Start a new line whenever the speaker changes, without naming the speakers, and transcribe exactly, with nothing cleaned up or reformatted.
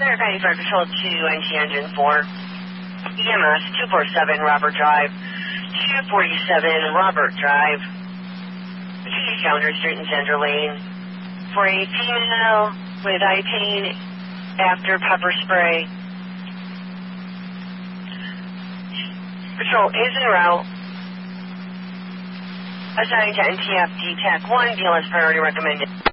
Firefighting Fire Patrol to N T Engine four. E M S two forty-seven Robert Drive. two forty-seven Robert Drive. Two Calendar Street and Sandra Lane. For a female with eye pain after pepper spray. Patrol is en route. Assigned to N T F D TAC one, B L S priority recommended.